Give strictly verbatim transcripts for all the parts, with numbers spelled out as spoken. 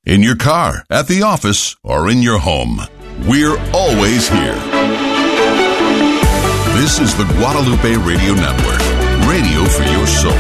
in your car, at the office, or in your home. We're always here. This is the Guadalupe Radio Network, radio for your soul.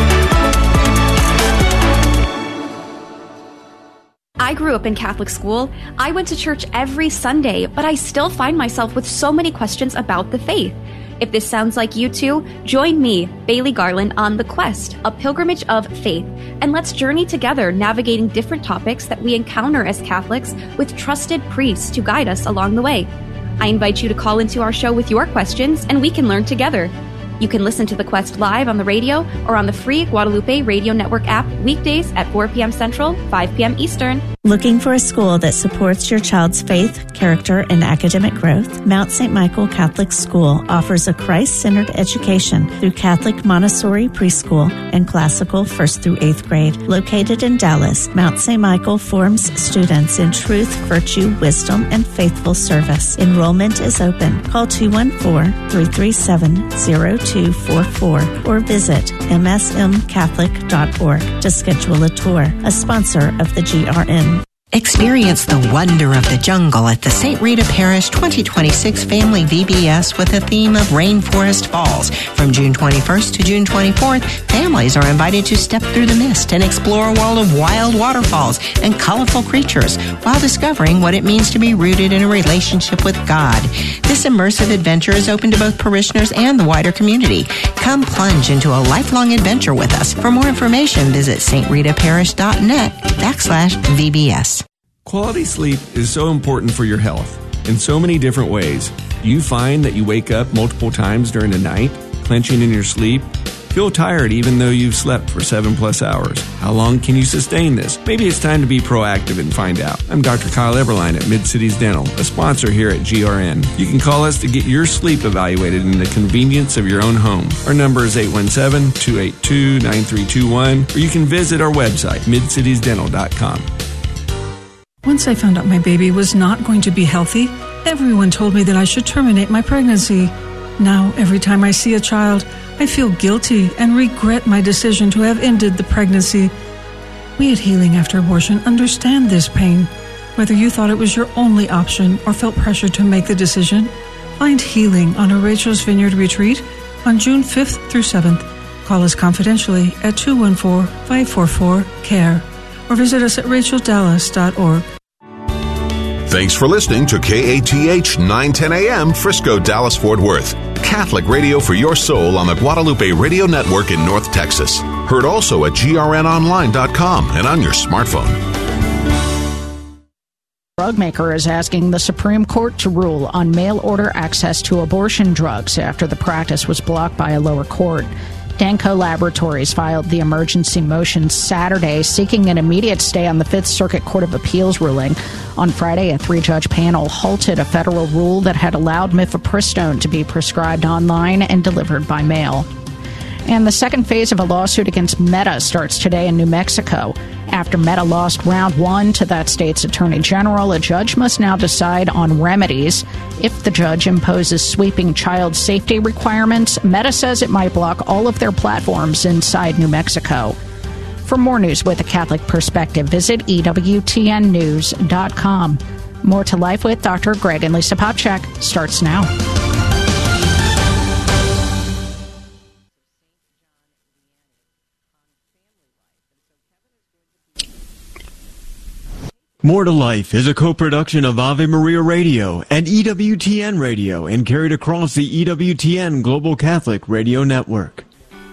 I grew up in Catholic school. I went to church every Sunday, but I still find myself with so many questions about the faith. If this sounds like you too, join me, Bailey Garland, on The Quest, a pilgrimage of faith, and let's journey together navigating different topics that we encounter as Catholics with trusted priests to guide us along the way. I invite you to call into our show with your questions, and we can learn together. You can listen to The Quest live on the radio or on the free Guadalupe Radio Network app weekdays at four p.m. Central, five p.m. Eastern. Looking for a school that supports your child's faith, character, and academic growth? Mount Saint Michael Catholic School offers a Christ-centered education through Catholic Montessori preschool and classical first through eighth grade. Located in Dallas, Mount Saint Michael forms students in truth, virtue, wisdom, and faithful service. Enrollment is open. Call two one four, three three seven, zero two four four or visit m s m catholic dot org to schedule a tour. A sponsor of the G R N. Experience the wonder of the jungle at the Saint Rita Parish twenty twenty-six Family V B S with a theme of Rainforest Falls. From June twenty-first to June twenty-fourth, families are invited to step through the mist and explore a world of wild waterfalls and colorful creatures while discovering what it means to be rooted in a relationship with God. This immersive adventure is open to both parishioners and the wider community. Come plunge into a lifelong adventure with us. For more information, visit stritaparish.net backslash VBS. Quality sleep is so important for your health in so many different ways. Do you find that you wake up multiple times during the night, clenching in your sleep? Feel tired even though you've slept for seven plus hours. How long can you sustain this? Maybe it's time to be proactive and find out. I'm Doctor Kyle Eberline at Mid-Cities Dental, a sponsor here at G R N. You can call us to get your sleep evaluated in the convenience of your own home. Our number is eight one seven, two eight two, nine three two one, or you can visit our website, mid cities dental dot com. Once I found out my baby was not going to be healthy, everyone told me that I should terminate my pregnancy. Now, every time I see a child, I feel guilty and regret my decision to have ended the pregnancy. We at Healing After Abortion understand this pain. Whether you thought it was your only option or felt pressured to make the decision, find healing on a Rachel's Vineyard retreat on June fifth through seventh. Call us confidentially at two one four, five four four, C A R E or visit us at rachel dallas dot org. Thanks for listening to K A T H nine ten A M Frisco, Dallas, Fort Worth. Catholic radio for your soul on the Guadalupe Radio Network in North Texas. Heard also at G R N online dot com and on your smartphone. Drug maker is asking the Supreme Court to rule on mail-order access to abortion drugs after the practice was blocked by a lower court. Danco Laboratories filed the emergency motion Saturday, seeking an immediate stay on the Fifth Circuit Court of Appeals ruling. On Friday, a three-judge panel halted a federal rule that had allowed mifepristone to be prescribed online and delivered by mail. And the second phase of a lawsuit against Meta starts today in New Mexico. After Meta lost round one to that state's attorney general, a judge must now decide on remedies. If the judge imposes sweeping child safety requirements, Meta says it might block all of their platforms inside New Mexico. For more news with a Catholic perspective, visit E W T N news dot com. More to Life with Doctor Greg and Lisa Popchak starts now. More to Life is a co-production of Ave Maria Radio and E W T N Radio and carried across the E W T N Global Catholic Radio Network.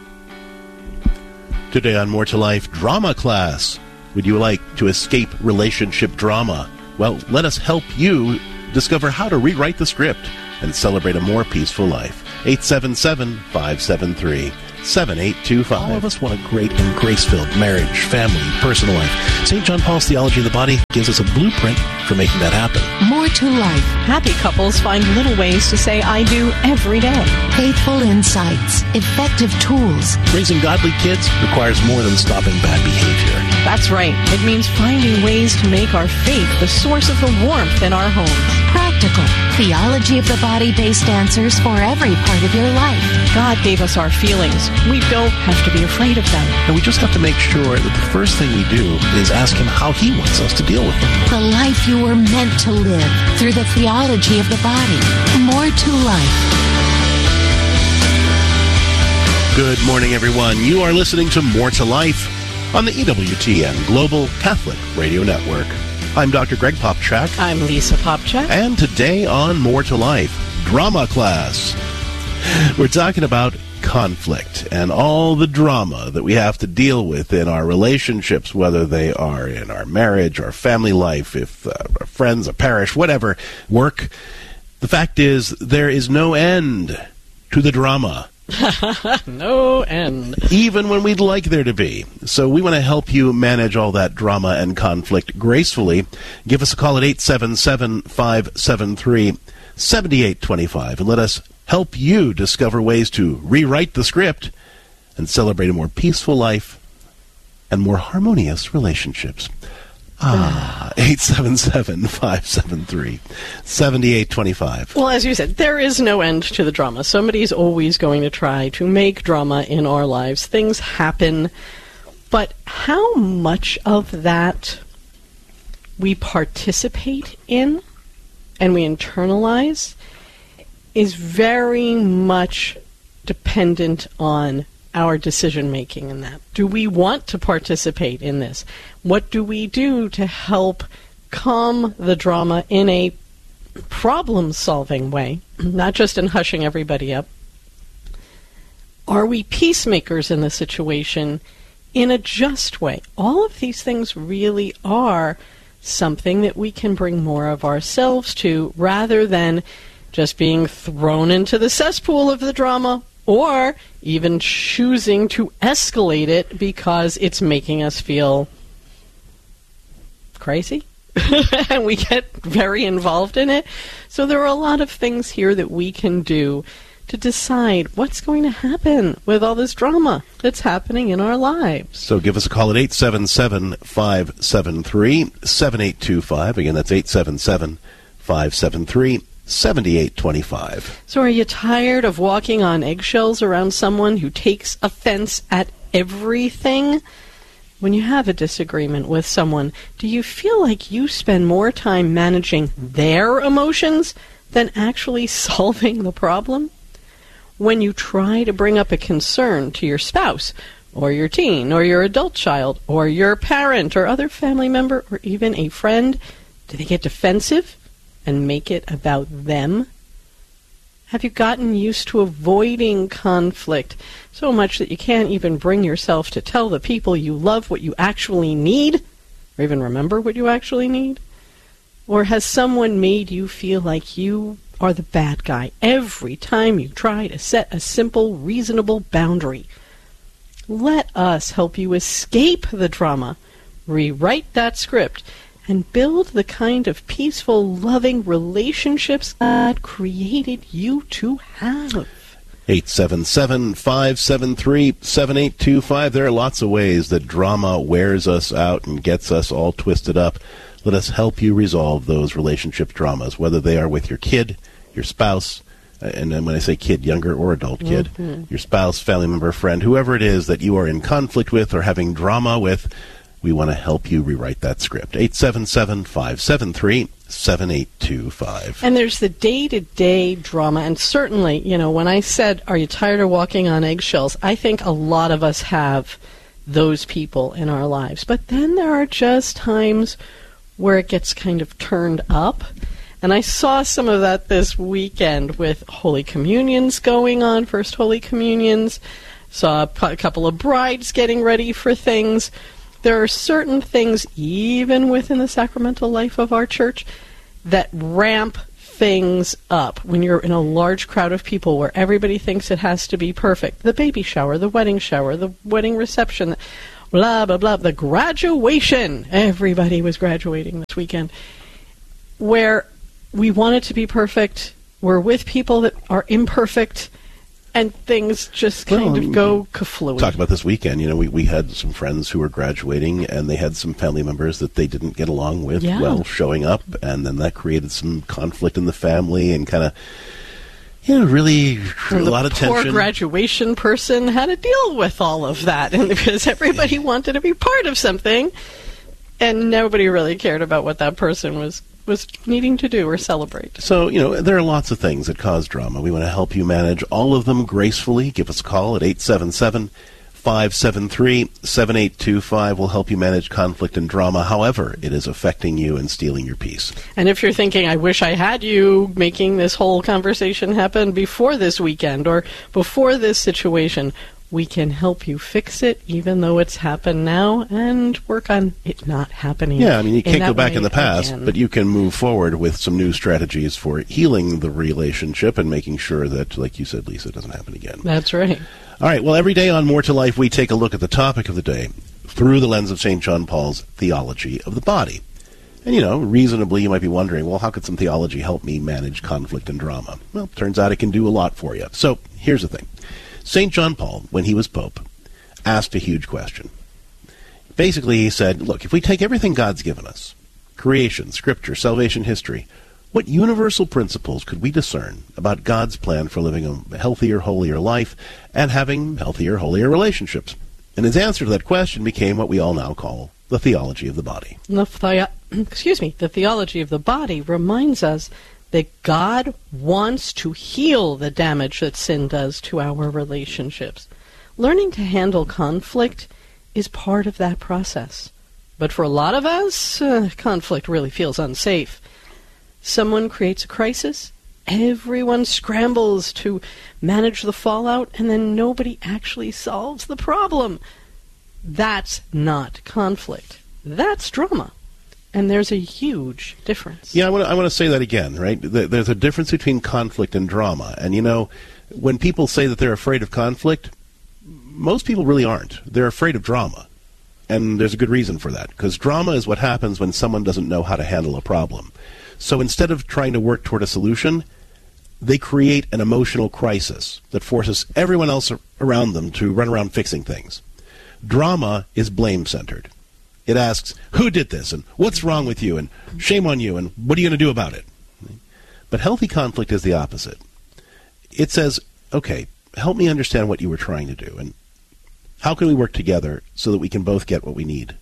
Today on More to Life, drama class. Would you like to escape relationship drama? Well, let us help you discover how to rewrite the script and celebrate a more peaceful life. eight seven seven, five seven three, seven eight two five. All of us want a great and grace-filled marriage, family, personal life. Saint John Paul's Theology of the Body gives us a blueprint for making that happen. More to Life. Happy couples find little ways to say I do every day. Faithful insights, effective tools. Raising godly kids requires more than stopping bad behavior. That's right. It means finding ways to make our faith the source of the warmth in our homes. Practice practical. Theology of the body-based answers for every part of your life. God gave us our feelings. We don't have to be afraid of them. And we just have to make sure that the first thing we do is ask him how he wants us to deal with them. The life you were meant to live through the theology of the body. More to life. Good morning, everyone. You are listening to More to Life on the E W T N Global Catholic Radio Network. I'm Doctor Greg Popchak. I'm Lisa Popchak. And today on More to Life, drama class. We're talking about conflict and all the drama that we have to deal with in our relationships, whether they are in our marriage, our family life, if uh, our friends, a parish, whatever, work. The fact is, there is no end to the drama. No end. Even when we'd like there to be. So we want to help you manage all that drama and conflict gracefully. Give us a call at eight seven seven, five seven three, seven eight two five and let us help you discover ways to rewrite the script and celebrate a more peaceful life and more harmonious relationships. Ah, eight seven seven, five seven three, seven eight two five. Well, as you said, there is no end to the drama. Somebody's always going to try to make drama in our lives. Things happen. But how much of that we participate in and we internalize is very much dependent on our decision-making in that. Do we want to participate in this? What do we do to help calm the drama in a problem-solving way, not just in hushing everybody up? Are we peacemakers in the situation in a just way? All of these things really are something that we can bring more of ourselves to rather than just being thrown into the cesspool of the drama, or even choosing to escalate it because it's making us feel crazy. And we get very involved in it. So there are a lot of things here that we can do to decide what's going to happen with all this drama that's happening in our lives. So give us a call at eight seven seven, five seven three, seven eight two five. Again, that's eight seven seven, five seven three, seven eight two five. So are you tired of walking on eggshells around someone who takes offense at everything? When you have a disagreement with someone, do you feel like you spend more time managing their emotions than actually solving the problem? When you try to bring up a concern to your spouse, or your teen, or your adult child, or your parent, or other family member, or even a friend, do they get defensive and make it about them? Have you gotten used to avoiding conflict so much that you can't even bring yourself to tell the people you love what you actually need, or even remember what you actually need? Or has someone made you feel like you are the bad guy every time you try to set a simple, reasonable boundary? Let us help you escape the drama, rewrite that script, and build the kind of peaceful, loving relationships God created you to have. eight seven seven, five seven three, seven eight two five. There are lots of ways that drama wears us out and gets us all twisted up. Let us help you resolve those relationship dramas, whether they are with your kid, your spouse, and then when I say kid, younger or adult kid, mm-hmm. your spouse, family member, friend, whoever it is that you are in conflict with or having drama with. We want to help you rewrite that script. eight seven seven, five seven three, seven eight two five. And there's the day-to-day drama. And certainly, you know, when I said, are you tired of walking on eggshells? I think a lot of us have those people in our lives. But then there are just times where it gets kind of turned up. And I saw some of that this weekend with Holy Communions going on, First Holy Communions. Saw a couple of brides getting ready for things. There are certain things, even within the sacramental life of our church, that ramp things up when you're in a large crowd of people where everybody thinks it has to be perfect. The baby shower, the wedding shower, the wedding reception, blah, blah, blah, the graduation. Everybody was graduating this weekend. Where we want it to be perfect, we're with people that are imperfect, And things just kind well, of go kaflooey. Talked about this weekend. You know, we, we had some friends who were graduating, and they had some family members that they didn't get along with, yeah. well, showing up, and then that created some conflict in the family and kind of, you know, really and a lot of tension. The poor graduation person had to deal with all of that, and because everybody wanted to be part of something, and nobody really cared about what that person was was needing to do or celebrate. So, you know, there are lots of things that cause drama. We want to help you manage all of them gracefully. Give us a call at eight seven seven, five seven three, seven eight two five. We'll help you manage conflict and drama, however it is affecting you and stealing your peace. And if you're thinking, I wish I had you making this whole conversation happen before this weekend or before this situation, we can help you fix it, even though it's happened now, and work on it not happening. Yeah, I mean, you can't in go back in the past, again. but you can move forward with some new strategies for healing the relationship and making sure that, like you said, Lisa, it doesn't happen again. That's right. All right, well, every day on More to Life, we take a look at the topic of the day through the lens of Saint John Paul's theology of the body. And, you know, reasonably, you might be wondering, well, how could some theology help me manage conflict and drama? Well, turns out it can do a lot for you. So, here's the thing. Saint John Paul, when he was Pope, asked a huge question. Basically, he said, look, if we take everything God's given us, creation, scripture, salvation history, what universal principles could we discern about God's plan for living a healthier, holier life and having healthier, holier relationships? And his answer to that question became what we all now call the theology of the body. The the- excuse me, the theology of the body reminds us that God wants to heal the damage that sin does to our relationships. Learning to handle conflict is part of that process. But for a lot of us, uh, conflict really feels unsafe. Someone creates a crisis, everyone scrambles to manage the fallout, and then nobody actually solves the problem. That's not conflict. That's drama. And there's a huge difference. Yeah, I want to I want to say that again, right? There's a difference between conflict and drama. And, you know, when people say that they're afraid of conflict, most people really aren't. They're afraid of drama. And there's a good reason for that, because drama is what happens when someone doesn't know how to handle a problem. So instead of trying to work toward a solution, they create an emotional crisis that forces everyone else around them to run around fixing things. Drama is blame-centered. It asks, who did this, and what's wrong with you, and shame on you, and what are you going to do about it? But healthy conflict is the opposite. It says, okay, help me understand what you were trying to do, and how can we work together so that we can both get what we need?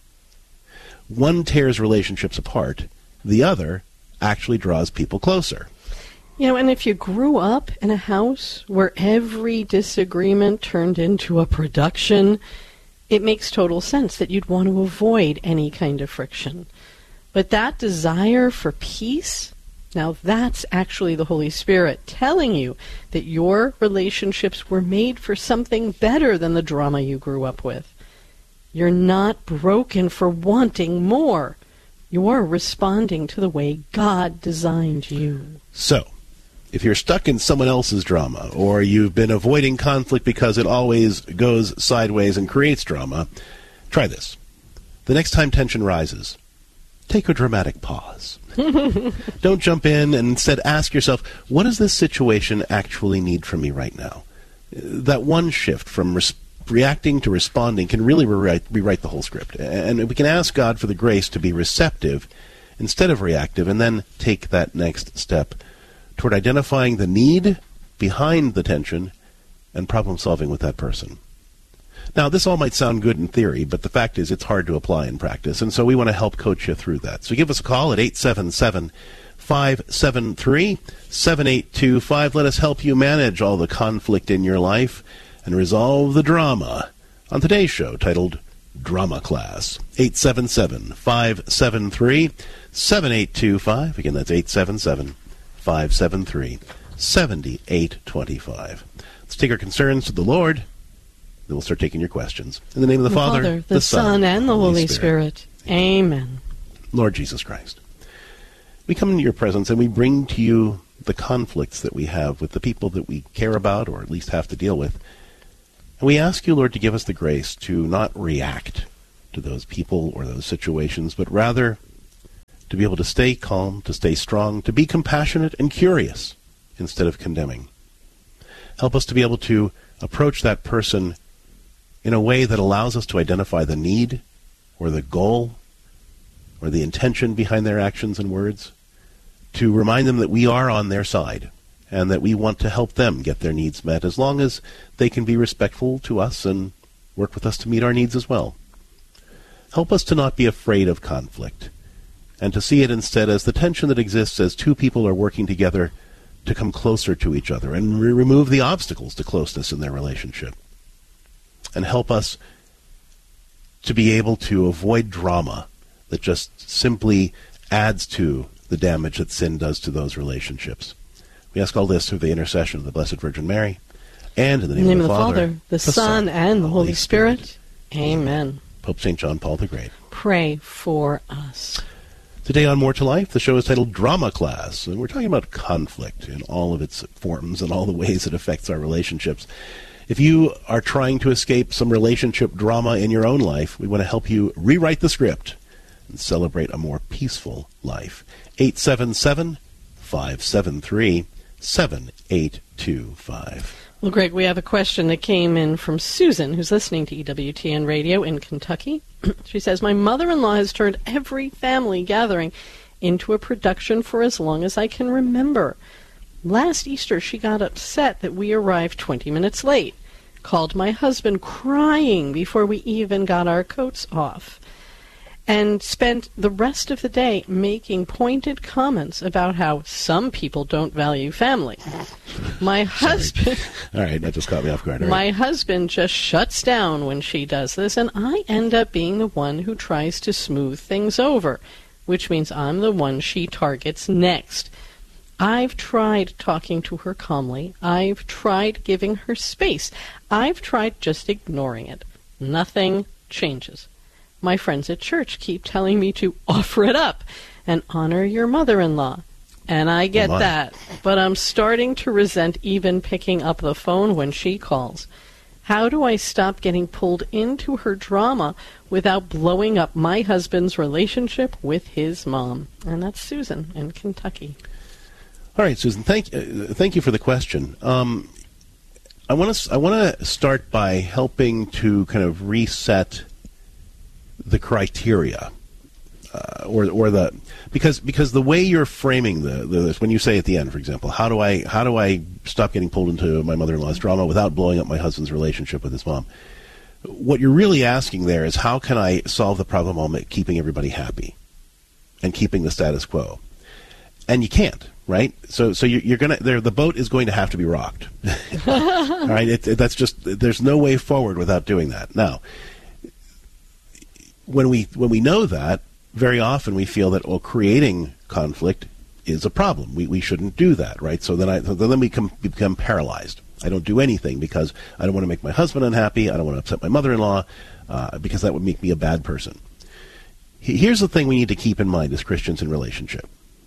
One tears relationships apart, the other actually draws people closer. You know, and if you grew up in a house where every disagreement turned into a production, it makes total sense that you'd want to avoid any kind of friction. But that desire for peace, now that's actually the Holy Spirit telling you that your relationships were made for something better than the drama you grew up with. You're not broken for wanting more. You're responding to the way God designed you. So, if you're stuck in someone else's drama, or you've been avoiding conflict because it always goes sideways and creates drama, try this. The next time tension rises, take a dramatic pause. Don't jump in, and instead ask yourself, what does this situation actually need from me right now? That one shift from res- reacting to responding can really rewrite, rewrite the whole script. And we can ask God for the grace to be receptive instead of reactive, and then take that next step toward identifying the need behind the tension and problem solving with that person. Now, this all might sound good in theory, but the fact is it's hard to apply in practice, and so we want to help coach you through that. So give us a call at eight seven seven, five seven three, seven eight two five. Let us help you manage all the conflict in your life and resolve the drama on today's show titled Drama Class. eight seven seven, five seven three, seven eight two five. Again, that's eight seven seven, five seven three, seven eight two five. Let's take our concerns to the Lord, then we'll start taking your questions. In the name of the, the Father, Father, the, the Son, Son, and the Holy Spirit. Spirit. Amen. Lord Jesus Christ, we come into your presence and we bring to you the conflicts that we have with the people that we care about or at least have to deal with. And we ask you, Lord, to give us the grace to not react to those people or those situations, but rather to be able to stay calm, to stay strong, to be compassionate and curious instead of condemning. Help us to be able to approach that person in a way that allows us to identify the need or the goal or the intention behind their actions and words, to remind them that we are on their side and that we want to help them get their needs met as long as they can be respectful to us and work with us to meet our needs as well. Help us to not be afraid of conflict and to see it instead as the tension that exists as two people are working together to come closer to each other and re- remove the obstacles to closeness in their relationship. And help us to be able to avoid drama that just simply adds to the damage that sin does to those relationships. We ask all this through the intercession of the Blessed Virgin Mary, and in the name, in the name of the, of the Father, Father, the Son, and the Holy Spirit. Spirit. Amen. Pope Saint John Paul the Great. Pray for us. Today on More to Life, the show is titled Drama Class, and we're talking about conflict in all of its forms and all the ways it affects our relationships. If you are trying to escape some relationship drama in your own life, we want to help you rewrite the script and celebrate a more peaceful life. eight seven seven, five seven three, seven eight two five. Well, Greg, we have a question that came in from Susan, who's listening to E W T N Radio in Kentucky. She says, my mother-in-law has turned every family gathering into a production for as long as I can remember. Last Easter, she got upset that we arrived twenty minutes late, called my husband crying before we even got our coats off, and spent the rest of the day making pointed comments about how some people don't value family. My husband... All right, that just caught me off guard. My right. husband just shuts down when she does this, and I end up being the one who tries to smooth things over, which means I'm the one she targets next. I've tried talking to her calmly. I've tried giving her space. I've tried just ignoring it. Nothing changes. My friends at church keep telling me to offer it up and honor your mother-in-law. And I get oh that, but I'm starting to resent even picking up the phone when she calls. How do I stop getting pulled into her drama without blowing up my husband's relationship with his mom? And that's Susan in Kentucky. All right, Susan, thank, uh, thank you for the question. Um, I want to I want to start by helping to kind of reset the criteria, uh, or or the because because the way you're framing the, the when you say at the end, for example, how do I how do I stop getting pulled into my mother-in-law's drama without blowing up my husband's relationship with his mom? What you're really asking there is, how can I solve the problem while keeping everybody happy and keeping the status quo? And you can't, right? So so you're, you're gonna there the boat is going to have to be rocked. All right, it, it, that's just there's no way forward without doing that. Now, when we when we know that, very often we feel that, well, creating conflict is a problem. We we shouldn't do that, right? So then I so then we become, become paralyzed. I don't do anything because I don't want to make my husband unhappy. I don't want to upset my mother-in-law uh, because that would make me a bad person. Here's the thing we need to keep in mind as Christians in relationship.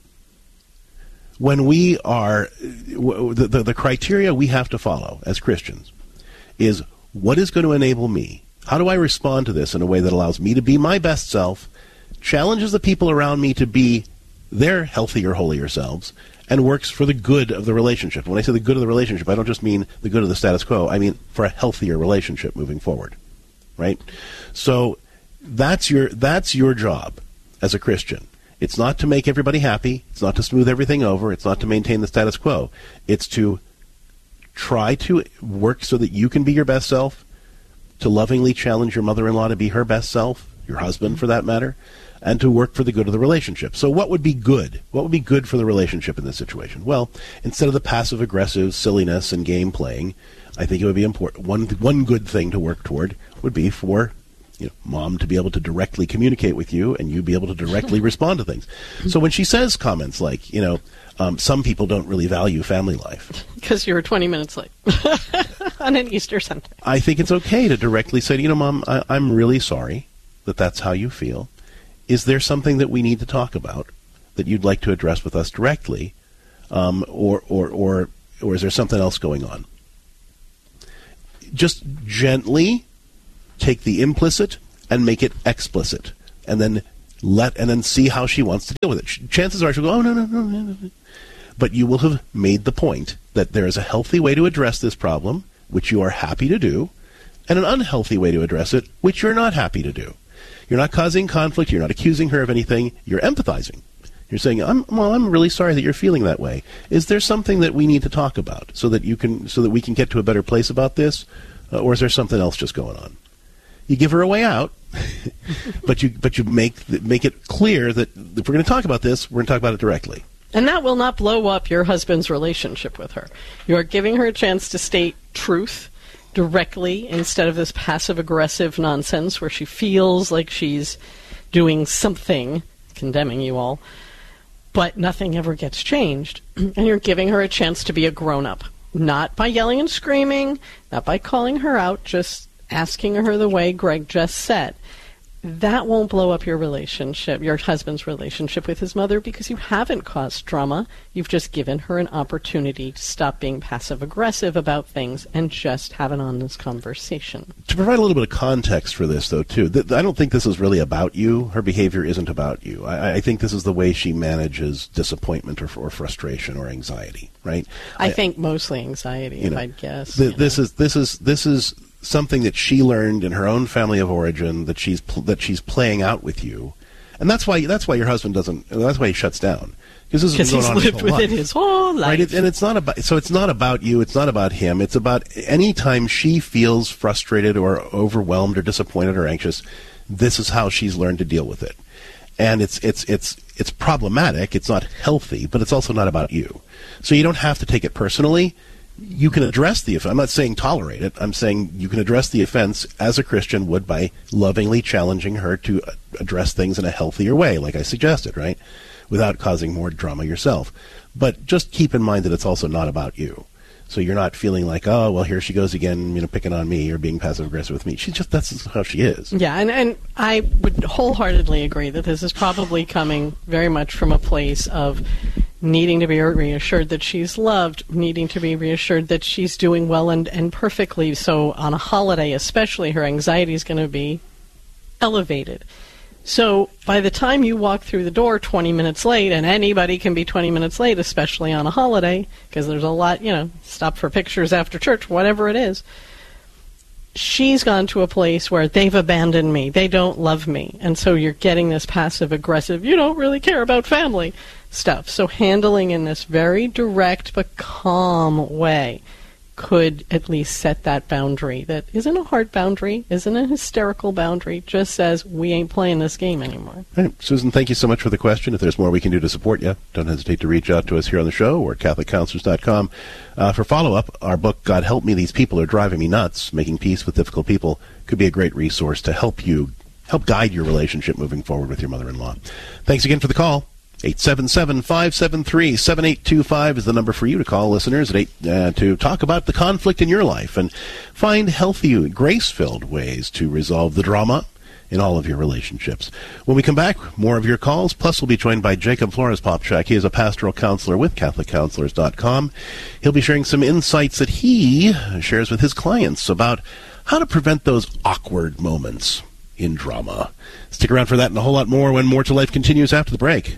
When we are, the, the, the criteria we have to follow as Christians is, what is going to enable me? How do I respond to this in a way that allows me to be my best self, challenges the people around me to be their healthier, holier selves, and works for the good of the relationship? When I say the good of the relationship, I don't just mean the good of the status quo. I mean for a healthier relationship moving forward, right? So that's your that's your job as a Christian. It's not to make everybody happy. It's not to smooth everything over. It's not to maintain the status quo. It's to try to work so that you can be your best self, to lovingly challenge your mother-in-law to be her best self, your husband for that matter, and to work for the good of the relationship. So what would be good? What would be good for the relationship in this situation? Well, instead of the passive-aggressive silliness and game playing, I think it would be important. One one good thing to work toward would be for you know, mom to be able to directly communicate with you and you be able to directly respond to things. So when she says comments like, you know, um, some people don't really value family life. Because you were twenty minutes late on an Easter Sunday. I think it's okay to directly say, you know, Mom, I, I'm really sorry that that's how you feel. Is there something that we need to talk about that you'd like to address with us directly? Um, or, or, or, or is there something else going on? Just gently take the implicit and make it explicit, and then let and then see how she wants to deal with it. Chances are she'll go, oh, no, no, no, no, no. But you will have made the point that there is a healthy way to address this problem, which you are happy to do, and an unhealthy way to address it, which you're not happy to do. You're not causing conflict. You're not accusing her of anything. You're empathizing. You're saying, I'm, well, I'm really sorry that you're feeling that way. Is there something that we need to talk about so that you can, so that we can get to a better place about this? Uh, or is there something else just going on? You give her a way out, but you, but you make, make it clear that if we're going to talk about this, we're going to talk about it directly. And that will not blow up your husband's relationship with her. You are giving her a chance to state truth directly instead of this passive-aggressive nonsense where she feels like she's doing something, condemning you all, but nothing ever gets changed. And you're giving her a chance to be a grown-up, not by yelling and screaming, not by calling her out, just asking her the way Greg just said. That won't blow up your relationship, your husband's relationship with his mother, because you haven't caused drama. You've just given her an opportunity to stop being passive-aggressive about things and just have an honest conversation. To provide a little bit of context for this, though, too, th- I don't think this is really about you. Her behavior isn't about you. I, I think this is the way she manages disappointment or, or frustration or anxiety, right? I, I think mostly anxiety, if know, I'd guess. Th- this is this is this is something that she learned in her own family of origin that she's pl- that she's playing out with you, and that's why that's why your husband doesn't. That's why he shuts down, because this has been going on he's lived his whole with life. it his whole life. Right? It, and it's not about so it's not about you. It's not about him. It's about any time she feels frustrated or overwhelmed or disappointed or anxious. This is how she's learned to deal with it, and it's it's it's it's problematic. It's not healthy, but it's also not about you. So you don't have to take it personally. You can address the offense. I'm not saying tolerate it. I'm saying you can address the offense as a Christian would by lovingly challenging her to address things in a healthier way, like I suggested, right? Without causing more drama yourself. But just keep in mind that it's also not about you. So you're not feeling like, oh, well, here she goes again, you know, picking on me or being passive-aggressive with me. She's just, that's how she is. Yeah, and, and I would wholeheartedly agree that this is probably coming very much from a place of needing to be reassured that she's loved, needing to be reassured that she's doing well and, and perfectly. So on a holiday especially, her anxiety is going to be elevated. So by the time you walk through the door twenty minutes late, and anybody can be twenty minutes late, especially on a holiday, because there's a lot, you know, stop for pictures after church, whatever it is, she's gone to a place where they've abandoned me, they don't love me, and so you're getting this passive-aggressive, you don't really care about family stuff. So handling in this very direct but calm way could at least set that boundary that isn't a hard boundary, isn't a hysterical boundary, just says we ain't playing this game anymore. All right. Susan, thank you so much for the question. If there's more we can do to support you, don't hesitate to reach out to us here on the show or at catholic counselors dot com. Uh, for follow-up, our book, God Help Me, These People Are Driving Me Nuts, Making Peace with Difficult People, could be a great resource to help you, help guide your relationship moving forward with your mother-in-law. Thanks again for the call. eight seven seven, five seven three, seven eight two five is the number for you to call, listeners, at eight, uh, to talk about the conflict in your life and find healthy, grace-filled ways to resolve the drama in all of your relationships. When we come back, more of your calls, plus we'll be joined by Jacob Flores Popchak. He is a pastoral counselor with catholic counselors dot com. He'll be sharing some insights that he shares with his clients about how to prevent those awkward moments in drama. Stick around for that and a whole lot more when More to Life continues after the break.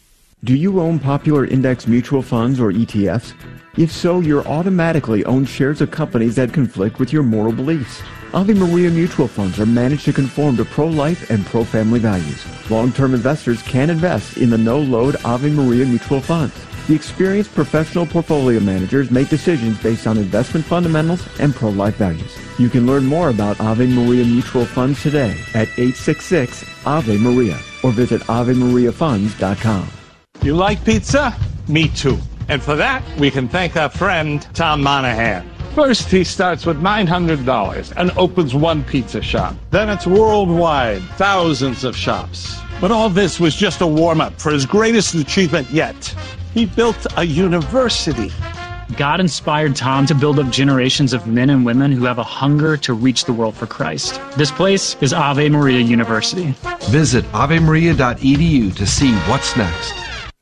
Do you own popular index mutual funds or E T Fs? If so, you're automatically owned shares of companies that conflict with your moral beliefs. Ave Maria mutual funds are managed to conform to pro-life and pro-family values. Long-term investors can invest in the no-load Ave Maria mutual funds. The experienced professional portfolio managers make decisions based on investment fundamentals and pro-life values. You can learn more about Ave Maria mutual funds today at eight six six, Ave Maria or visit ave maria funds dot com. You like pizza? Me too. And for that, we can thank our friend, Tom Monahan. First, he starts with nine hundred dollars and opens one pizza shop. Then it's worldwide, thousands of shops. But all this was just a warm-up for his greatest achievement yet. He built a university. God inspired Tom to build up generations of men and women who have a hunger to reach the world for Christ. This place is Ave Maria University. Visit ave maria dot e d u to see what's next.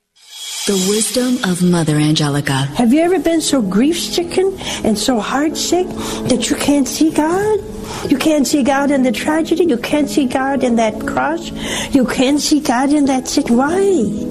The wisdom of Mother Angelica. Have you ever been so grief-stricken and so heart-sick that you can't see God? You can't see God in the tragedy. You can't see God in that cross. You can't see God in that sick. Why?